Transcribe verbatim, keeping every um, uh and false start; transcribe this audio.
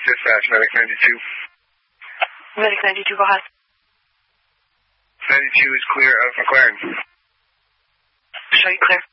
Dispatch, Medic ninety-two. Medic ninety-two, go ahead. ninety-two is clear of McLaren. Show you clear.